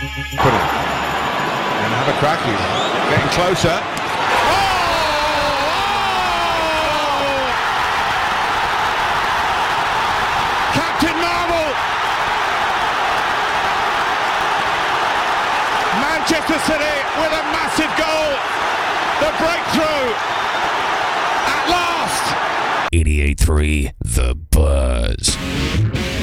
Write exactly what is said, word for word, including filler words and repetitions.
Put it. And have a crack. He's getting closer. Oh! Captain Marvel! Manchester City with a massive goal. The breakthrough at last. eighty-eight point three The Buzz.